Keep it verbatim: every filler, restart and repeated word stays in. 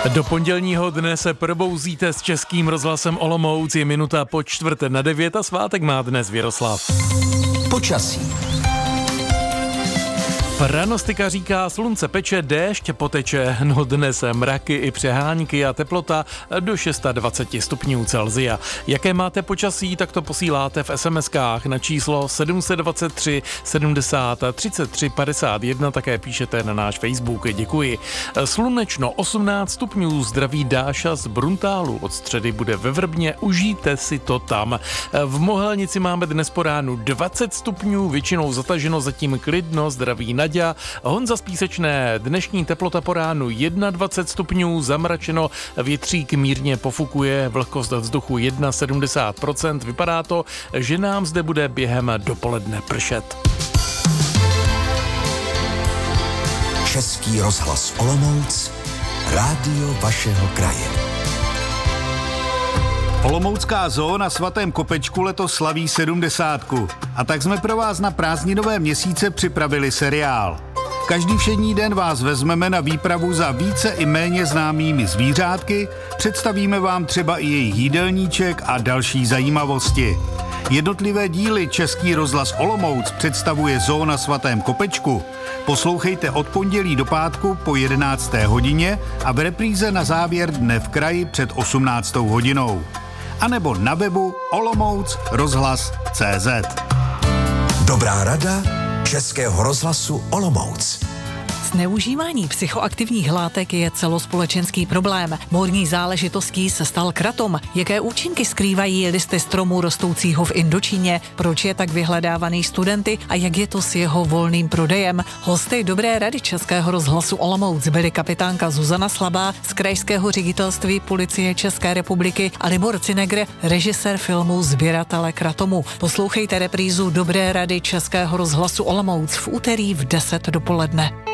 Do pondělního dne se probouzíte s Českým rozhlasem Olomouc, je minuta po čtvrté na devět a svátek má dnes Věroslav. Počasí. Pranostika říká, slunce peče, déšť poteče, no dnes mraky i přehánky a teplota do dvacet šest stupňů Celsia. Jaké máte počasí, tak to posíláte v es em eskách na číslo sedm set dvacet tři sedmdesát třicet tři padesát jedna, také píšete na náš Facebook, děkuji. Slunečno osmnáct stupňů, zdraví Dáša z Bruntálu, od středy bude ve Vrbně, užijte si to tam. V Mohelnici máme dnes po ránu dvacet stupňů, většinou zataženo, zatím klidno, zdraví Naděja. Honza z Písečné, dnešní teplota po ránu dvacet jedna stupňů, zamračeno, větřík mírně pofukuje, vlhkost vzduchu sedmdesát jedna procent, vypadá to, že nám zde bude během dopoledne pršet. Český rozhlas Olomouc, rádio vašeho kraje. Olomoucká zoo na Svatém Kopečku letos slaví sedmdesátku. A tak jsme pro vás na prázdninové měsíce připravili seriál. Každý všední den vás vezmeme na výpravu za více i méně známými zvířátky, představíme vám třeba i jejich jídelníček a další zajímavosti. Jednotlivé díly Český rozhlas Olomouc představuje zoo na Svatém Kopečku. Poslouchejte od pondělí do pátku po jedenácté hodině a v repríze na závěr dne v kraji před osmnáctou hodinou. A nebo na webu olomouc rozhlas tečka cé zet. Dobrá rada Českého rozhlasu Olomouc. Zneužívání psychoaktivních látek je celospolečenský problém. Módní záležitostí se stal kratom. Jaké účinky skrývají listy stromů rostoucího v Indočíně? Proč je tak vyhledávaný studenty a jak je to s jeho volným prodejem? Hosty Dobré rady Českého rozhlasu Olomouc byly kapitánka Zuzana Slabá z Krajského ředitelství Policie České republiky a Libor Cinegr, režisér filmu Sběratele kratomu. Poslouchejte reprízu Dobré rady Českého rozhlasu Olomouc v úterý v deset dopoledne.